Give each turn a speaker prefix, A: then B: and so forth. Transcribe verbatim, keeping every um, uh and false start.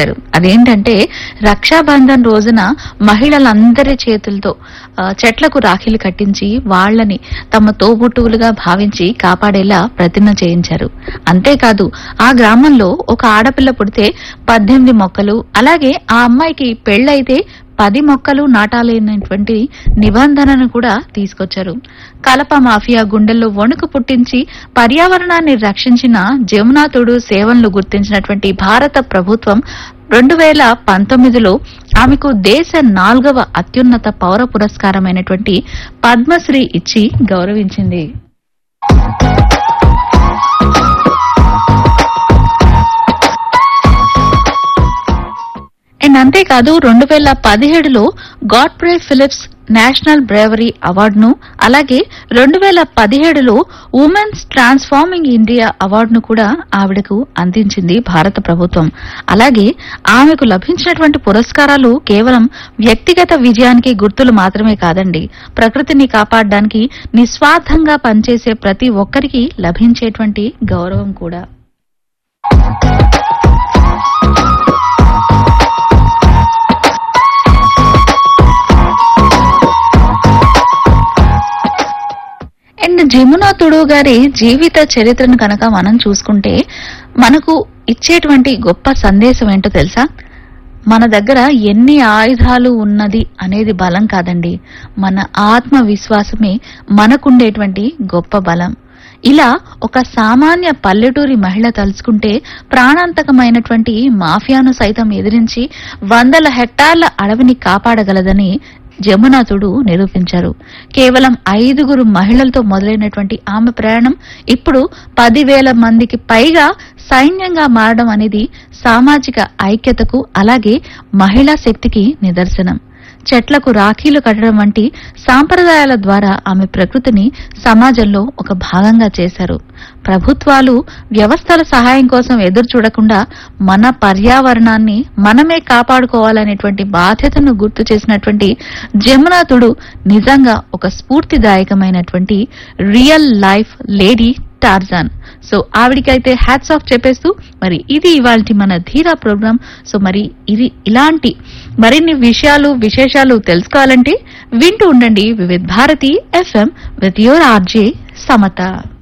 A: చేశారు. అదేంటంటే రక్షాబంధన్ రోజున మహిళలందరి చేతులతో ఆ, చెట్లకు రాఖీలు కట్టించి వాళ్ళని తమ తోబుట్టువులుగా భావించి కాపాడేలా ప్రతిజ్ఞ చేయించారు. అంతేకాదు ఆ గ్రామంలో ఒక ఆడపిల్ల పుడితే పద్దెనిమిది మొక్కలు, అలాగే ఆ అమ్మాయికి పెళ్లైతే పది మొక్కలు నాటాలనేటువంటి నిబంధనను కూడా తీసుకొచ్చారు. కలప మాఫియా గుండెల్లో వణుకు పుట్టించి పర్యావరణాన్ని రక్షించిన జమునాతుడు సేవలను గుర్తించినటువంటి భారత ప్రభుత్వం రెండు వేల పంతొమ్మిదిలో ఆమెకు దేశ నాలుగవ అత్యున్నత పౌర పురస్కారమైనటువంటి పద్మశ్రీ ఇచ్చి గౌరవించింది. అండ్ అంతేకాదు రెండు వేల పదిహేడులో గాడ్ఫ్రే ఫిలిప్స్ నేషనల్ బ్రేవరీ అవార్డును, అలాగే రెండు వేల పదిహేడులో ఉమెన్స్ ట్రాన్స్ఫార్మింగ్ ఇండియా అవార్డును కూడా ఆవిడకు అందించింది భారత ప్రభుత్వం. అలాగే ఆమెకు లభించినటువంటి పురస్కారాలు కేవలం వ్యక్తిగత విజయానికి గుర్తులు మాత్రమే కాదండి, ప్రకృతిని కాపాడడానికి నిస్వార్థంగా పనిచేసే ప్రతి ఒక్కరికి లభించేటువంటి గౌరవం కూడా. అండ్ జమునా తుడు గారి జీవిత చరిత్రను కనుక మనం చూసుకుంటే మనకు ఇచ్చేటువంటి గొప్ప సందేశం ఏంటో తెలుసా? మన దగ్గర ఎన్ని ఆయుధాలు ఉన్నది అనేది బలం కాదండి, మన ఆత్మవిశ్వాసమే మనకుండేటువంటి గొప్ప బలం. ఇలా ఒక సామాన్య పల్లెటూరి మహిళ తలుచుకుంటే ప్రాణాంతకమైనటువంటి మాఫియాను సైతం ఎదిరించి వందల హెక్టార్ల అడవిని కాపాడగలదని జమునాతుడు నిరూపించారు. కేవలం ఐదుగురు మహిళలతో మొదలైనటువంటి ఆమె ప్రయాణం ఇప్పుడు పదివేల మందికి పైగా సైన్యంగా మారడం అనేది సామాజిక ఐక్యతకు, అలాగే మహిళా శక్తికి నిదర్శనం. చెట్లకు రాఖీలు కట్టడం వంటి సాంప్రదాయాల ద్వారా ఆమె ప్రకృతిని సమాజంలో ఒక భాగంగా చేశారు. ప్రభుత్వాలు వ్యవస్థల సహాయం కోసం ఎదురు చూడకుండా మన పర్యావరణాన్ని మనమే కాపాడుకోవాలనేటువంటి బాధ్యతను గుర్తు చేసినటువంటి జమునాతుడు నిజంగా ఒక స్ఫూర్తిదాయకమైనటువంటి real life lady Tarzan. So ఆవిడికైతే hats off చెప్పేస్తూ మరి ఇది ఇవాల్టి మన ధీరా ప్రోగ్రామ్. సో మరి ఇది ఇలాంటి మరిన్ని విషయాలు విశేషాలు తెలుసుకోవాలంటే వింటూ ఉండండి వివిధ Bharati FM with your RJ Samata.